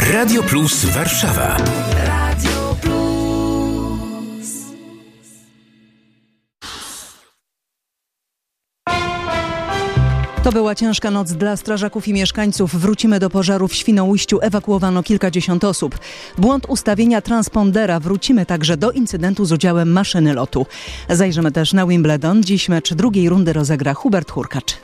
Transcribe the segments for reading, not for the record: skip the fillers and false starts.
Radio Plus Warszawa. Radio Plus. To była ciężka noc dla strażaków i mieszkańców. Wrócimy do pożaru w Świnoujściu. Ewakuowano kilkadziesiąt osób. Błąd ustawienia transpondera. Wrócimy także do incydentu z udziałem maszyny lotu. Zajrzymy też na Wimbledon. Dziś mecz drugiej rundy rozegra Hubert Hurkacz.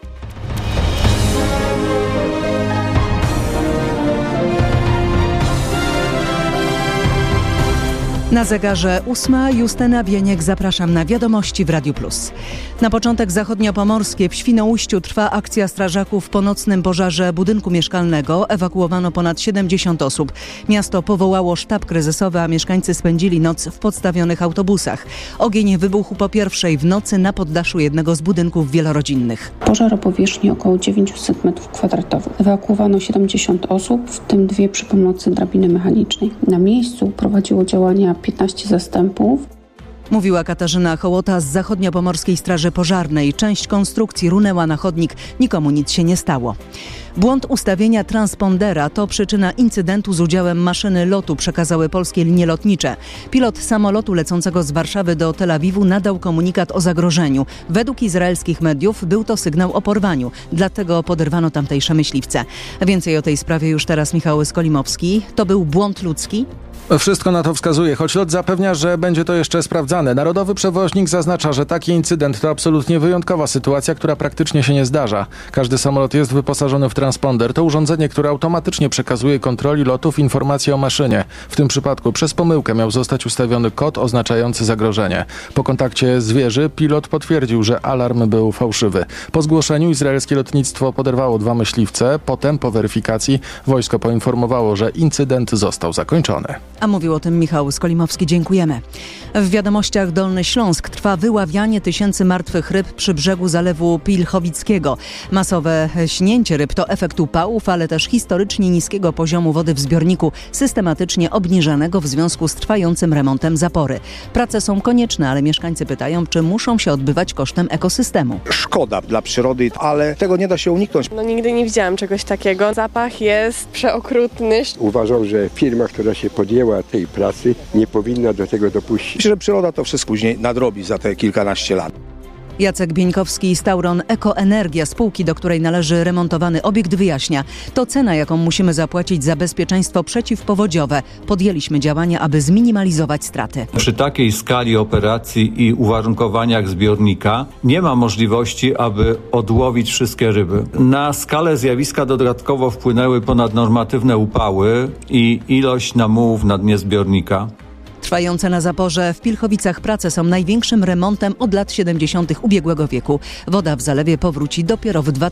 Na zegarze 8. Justyna Bieniek, zapraszam na wiadomości w Radiu Plus. Na początek zachodniopomorskie. W Świnoujściu trwa akcja strażaków po nocnym pożarze budynku mieszkalnego. Ewakuowano ponad 70 osób. Miasto powołało sztab kryzysowy, a mieszkańcy spędzili noc w podstawionych autobusach. Ogień wybuchł po pierwszej w nocy na poddaszu jednego z budynków wielorodzinnych. Pożar o powierzchni około 900 m2. Ewakuowano 70 osób, w tym 2 przy pomocy drabiny mechanicznej. Na miejscu prowadziło działania 15 zastępów. Mówiła Katarzyna Hołota z Zachodniopomorskiej Straży Pożarnej. Część konstrukcji runęła na chodnik. Nikomu nic się nie stało. Błąd ustawienia transpondera to przyczyna incydentu z udziałem maszyny lotu, przekazały polskie linie lotnicze. Pilot samolotu lecącego z Warszawy do Tel Awiwu nadał komunikat o zagrożeniu. Według izraelskich mediów był to sygnał o porwaniu. Dlatego poderwano tamtejsze myśliwce. Więcej o tej sprawie już teraz Michał Skolimowski. To był błąd ludzki? Wszystko na to wskazuje, choć LOT zapewnia, że będzie to jeszcze sprawdzane. Narodowy przewoźnik zaznacza, że taki incydent to absolutnie wyjątkowa sytuacja, która praktycznie się nie zdarza. Każdy samolot jest wyposażony w transponder. To urządzenie, które automatycznie przekazuje kontroli lotów informacje o maszynie. W tym przypadku przez pomyłkę miał zostać ustawiony kod oznaczający zagrożenie. Po kontakcie z wieży pilot potwierdził, że alarm był fałszywy. Po zgłoszeniu izraelskie lotnictwo poderwało 2 myśliwce. Potem po weryfikacji wojsko poinformowało, że incydent został zakończony. A mówił o tym Michał Skolimowski. Dziękujemy. W wiadomościach Dolny Śląsk trwa wyławianie tysięcy martwych ryb przy brzegu Zalewu Pilchowickiego. Masowe śnięcie ryb to efekt upałów, ale też historycznie niskiego poziomu wody w zbiorniku, systematycznie obniżanego w związku z trwającym remontem zapory. Prace są konieczne, ale mieszkańcy pytają, czy muszą się odbywać kosztem ekosystemu. Szkoda dla przyrody, ale tego nie da się uniknąć. Nigdy nie widziałam czegoś takiego. Zapach jest przeokrutny. Uważam, że firma, która się podjęła tej pracy, nie powinna do tego dopuścić. Myślę, że przyroda to wszystko później nadrobi za te kilkanaście lat. Jacek Bieńkowski z Tauron Ekoenergia, spółki, do której należy remontowany obiekt, wyjaśnia. To cena, jaką musimy zapłacić za bezpieczeństwo przeciwpowodziowe. Podjęliśmy działania, aby zminimalizować straty. Przy takiej skali operacji i uwarunkowaniach zbiornika nie ma możliwości, aby odłowić wszystkie ryby. Na skalę zjawiska dodatkowo wpłynęły ponadnormatywne upały i ilość namułów na dnie zbiornika. Trwające na zaporze w Pilchowicach prace są największym remontem od lat 70. ubiegłego wieku. Woda w zalewie powróci dopiero w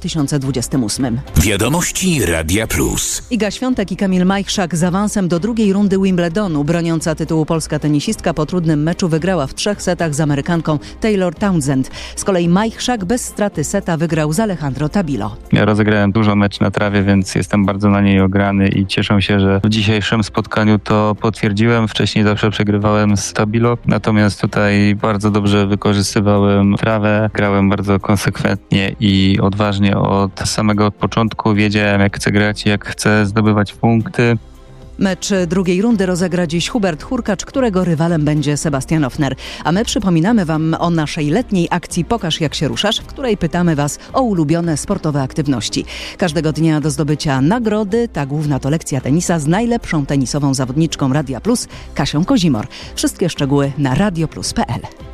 2028. Wiadomości Radia Plus. Iga Świątek i Kamil Majchrzak z awansem do drugiej rundy Wimbledonu. Broniąca tytułu polska tenisistka po trudnym meczu wygrała w 3 setach z Amerykanką Taylor Townsend. Z kolei Majchrzak bez straty seta wygrał z Alejandro Tabilo. Ja rozegrałem dużo mecz na trawie, więc jestem bardzo na niej ograny i cieszę się, że w dzisiejszym spotkaniu to potwierdziłem. Wcześniej zawsze przegrywałem z Tabilo, natomiast tutaj bardzo dobrze wykorzystywałem trawę, grałem bardzo konsekwentnie i odważnie od samego początku. Wiedziałem, jak chcę grać, jak chcę zdobywać punkty. Mecz drugiej rundy rozegra dziś Hubert Hurkacz, którego rywalem będzie Sebastian Ofner. A my przypominamy Wam o naszej letniej akcji Pokaż jak się ruszasz, w której pytamy Was o ulubione sportowe aktywności. Każdego dnia do zdobycia nagrody, ta główna to lekcja tenisa z najlepszą tenisową zawodniczką Radia Plus, Kasią Kozimor. Wszystkie szczegóły na radioplus.pl.